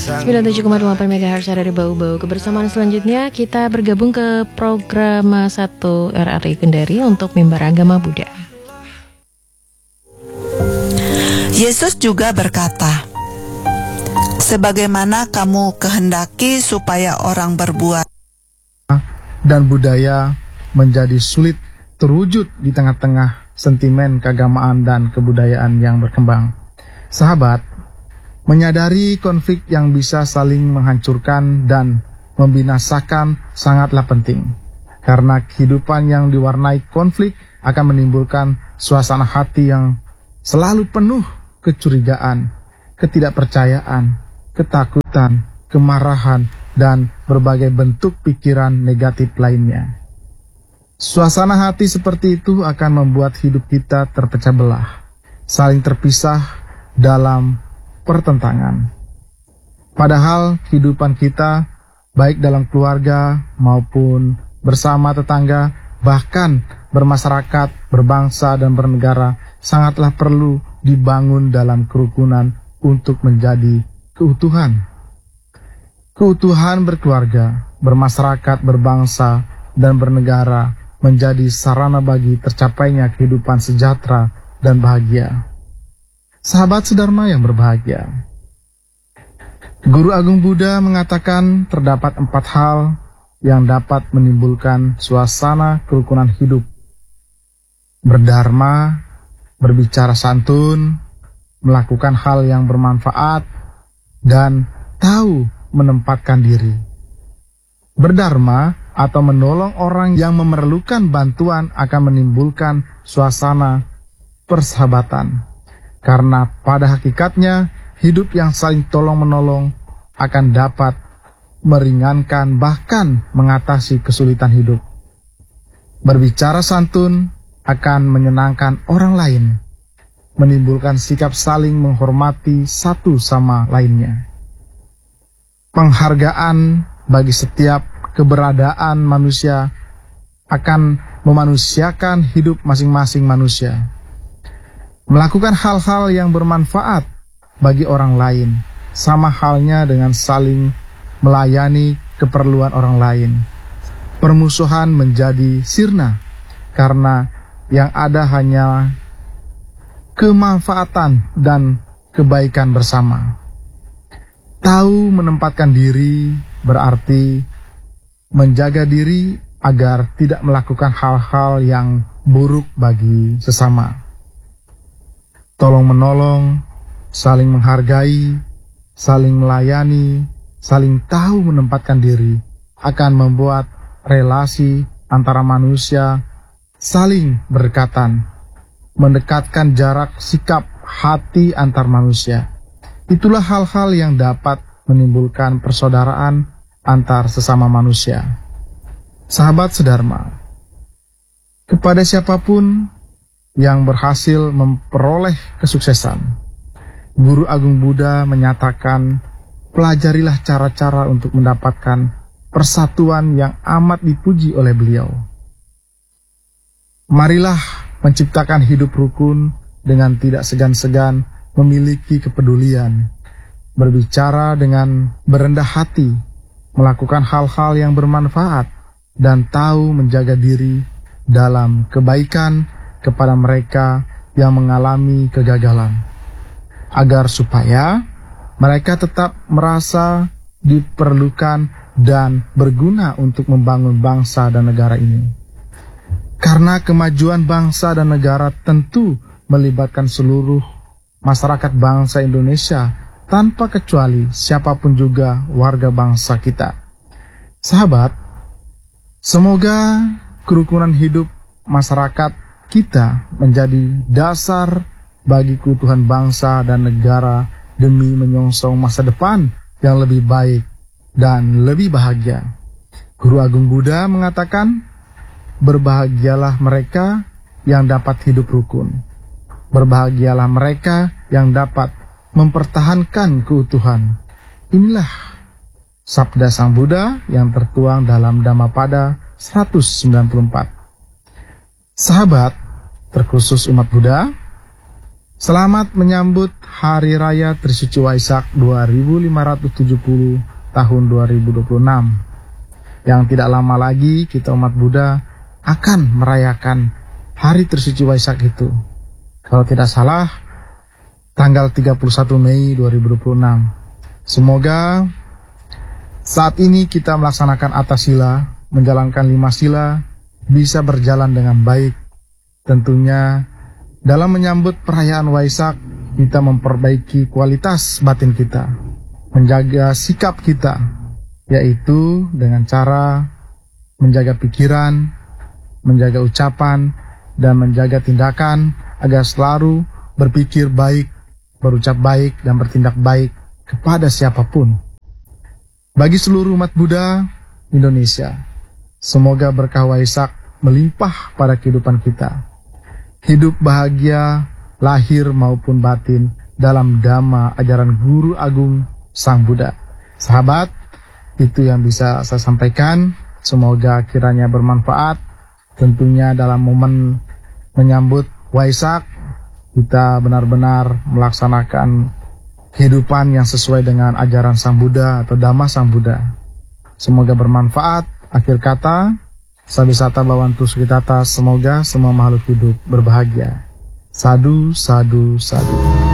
97,8 MHz dari Bau-Bau. Kebersamaan selanjutnya kita bergabung ke program 1 RRI Kendari untuk mimbar agama Buddha. Yesus juga berkata, sebagaimana kamu kehendaki supaya orang berbuat, dan budaya menjadi sulit terwujud di tengah-tengah sentimen keagamaan dan kebudayaan yang berkembang. Sahabat, menyadari konflik yang bisa saling menghancurkan dan membinasakan sangatlah penting. Karena kehidupan yang diwarnai konflik akan menimbulkan suasana hati yang selalu penuh kecurigaan, ketidakpercayaan, ketakutan, kemarahan, dan berbagai bentuk pikiran negatif lainnya. Suasana hati seperti itu akan membuat hidup kita terpecah belah, saling terpisah dalam pertentangan. Padahal kehidupan kita, baik dalam keluarga maupun bersama tetangga, bahkan bermasyarakat, berbangsa, dan bernegara, sangatlah perlu dibangun dalam kerukunan untuk menjadi keutuhan. Keutuhan berkeluarga, bermasyarakat, berbangsa, dan bernegara menjadi sarana bagi tercapainya kehidupan sejahtera dan bahagia. Sahabat sedharma yang berbahagia, Guru Agung Buddha mengatakan terdapat 4 hal yang dapat menimbulkan suasana kerukunan hidup: berdharma, berbicara santun, melakukan hal yang bermanfaat, dan tahu menempatkan diri. Berdharma atau menolong orang yang memerlukan bantuan akan menimbulkan suasana persahabatan. Karena pada hakikatnya hidup yang saling tolong-menolong akan dapat meringankan bahkan mengatasi kesulitan hidup. Berbicara santun akan menyenangkan orang lain, menimbulkan sikap saling menghormati satu sama lainnya. Penghargaan bagi setiap keberadaan manusia akan memanusiakan hidup masing-masing manusia. Melakukan hal-hal yang bermanfaat bagi orang lain, sama halnya dengan saling melayani keperluan orang lain. Permusuhan menjadi sirna, karena yang ada hanya kemanfaatan dan kebaikan bersama. Tahu menempatkan diri berarti menjaga diri agar tidak melakukan hal-hal yang buruk bagi sesama. Tolong-menolong, saling menghargai, saling melayani, saling tahu menempatkan diri akan membuat relasi antara manusia saling berdekatan, mendekatkan jarak sikap hati antar manusia. Itulah hal-hal yang dapat menimbulkan persaudaraan antar sesama manusia. Sahabat sedharma, kepada siapapun yang berhasil memperoleh kesuksesan, Guru Agung Buddha menyatakan, pelajarilah cara-cara untuk mendapatkan persatuan yang amat dipuji oleh beliau. Marilah menciptakan hidup rukun dengan tidak segan-segan memiliki kepedulian, berbicara dengan berendah hati, melakukan hal-hal yang bermanfaat, dan tahu menjaga diri dalam kebaikan kepada mereka yang mengalami kegagalan, agar supaya mereka tetap merasa diperlukan dan berguna untuk membangun bangsa dan negara ini. Karena kemajuan bangsa dan negara tentu melibatkan seluruh masyarakat bangsa Indonesia tanpa kecuali siapapun juga warga bangsa kita. Sahabat, semoga kerukunan hidup masyarakat kita menjadi dasar bagi keutuhan bangsa dan negara demi menyongsong masa depan yang lebih baik dan lebih bahagia. Guru Agung Buddha mengatakan, berbahagialah mereka yang dapat hidup rukun. Berbahagialah mereka yang dapat mempertahankan keutuhan. Inilah sabda Sang Buddha yang tertuang dalam Dhammapada 194. Sahabat, terkhusus umat Buddha, Selamat menyambut Hari Raya Trisuci Waisak 2570 tahun 2026. Yang tidak lama lagi kita umat Buddha akan merayakan Hari Trisuci Waisak itu. Kalau tidak salah, tanggal 31 Mei 2026. Semoga saat ini kita melaksanakan Atasila, menjalankan 5 sila, bisa berjalan dengan baik. Tentunya dalam menyambut perayaan Waisak, kita memperbaiki kualitas batin kita, menjaga sikap kita, yaitu dengan cara menjaga pikiran, menjaga ucapan, dan menjaga tindakan agar selalu berpikir baik, berucap baik, dan bertindak baik kepada siapapun. Bagi seluruh umat Buddha Indonesia, semoga berkah Waisak melimpah pada kehidupan kita. Hidup bahagia, lahir maupun batin, dalam dhamma ajaran Guru Agung Sang Buddha. Sahabat, itu yang bisa saya sampaikan. Semoga kiranya bermanfaat. Tentunya dalam momen menyambut Waisak, kita benar-benar melaksanakan kehidupan yang sesuai dengan ajaran Sang Buddha atau Dhamma Sang Buddha. Semoga bermanfaat. Akhir kata, Sabisata Bhavantu Sukhitata, semoga semua makhluk hidup berbahagia. Sadu, sadu, sadu.